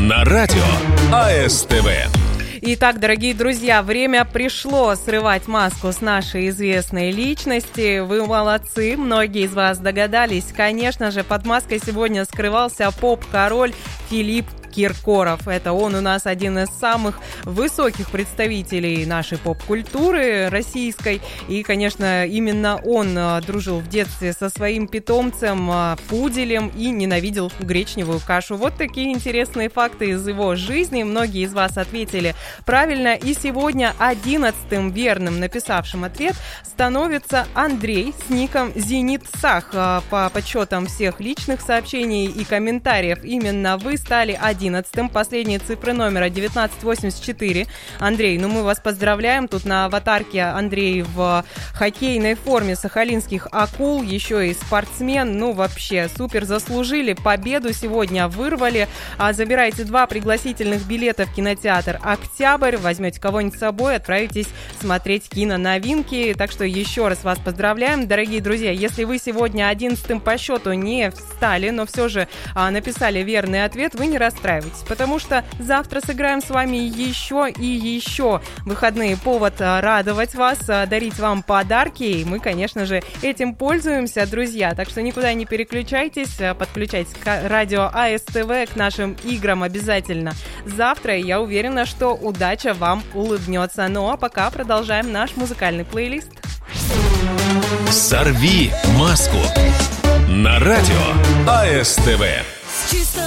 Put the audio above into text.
на радио АСТВ. Итак, дорогие друзья, время пришло срывать маску с нашей известной личности. Вы молодцы, многие из вас догадались. Конечно же, под маской сегодня скрывался поп-король Филипп Киркоров. Это он у нас один из самых высоких представителей нашей поп-культуры российской. И, конечно, именно он дружил в детстве со своим питомцем пуделем и ненавидел гречневую кашу. Вот такие интересные факты из его жизни. Многие из вас ответили правильно. И сегодня 11-м верным написавшим ответ становится Андрей с ником Зенит Сах. По подсчетам всех личных сообщений и комментариев, именно вы стали 11-м. Последние цифры номера 1984. Андрей, мы вас поздравляем. Тут на аватарке Андрей в хоккейной форме сахалинских акул. Еще и спортсмен. Вообще супер, заслужили победу сегодня, вырвали. Забирайте 2 пригласительных билета в кинотеатр «Октябрь». Возьмете кого-нибудь с собой, отправитесь смотреть киноновинки. Так что еще раз вас поздравляем, дорогие друзья. Если вы сегодня 11-м по счету не встали, но все же написали верный ответ, вы не расстраивайтесь, потому что завтра сыграем с вами еще и еще. Выходные — повод радовать вас, дарить вам подарки, и мы, конечно же, этим пользуемся, друзья. Так что никуда не переключайтесь, подключайтесь к радио АСТВ, к нашим играм обязательно завтра, и я уверена, что удача вам улыбнется. Ну а пока продолжаем наш музыкальный плейлист. «Сорви маску» на радио АСТВ.